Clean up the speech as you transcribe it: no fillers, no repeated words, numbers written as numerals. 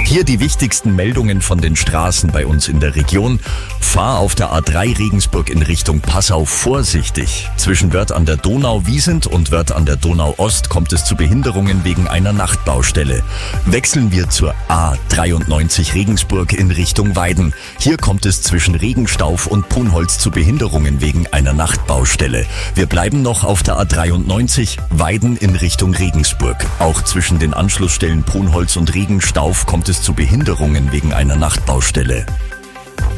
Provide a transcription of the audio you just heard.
Hier die wichtigsten Meldungen von den Straßen bei uns in der Region. Fahr auf der A3 Regensburg in Richtung Passau vorsichtig. Zwischen Wörth an der Donau-Wiesent und Wörth an der Donau-Ost kommt es zu Behinderungen wegen einer Nachtbaustelle. Wechseln wir zur A93 Regensburg in Richtung Weiden. Hier kommt es zwischen Regenstauf und Punholz zu Behinderungen wegen einer Nachtbaustelle. Wir bleiben noch auf der A93 Weiden in Richtung Regensburg. Auch zwischen den Anschlussstellen Punholz und Regenstauf kommt es zu Behinderungen wegen einer Nachtbaustelle.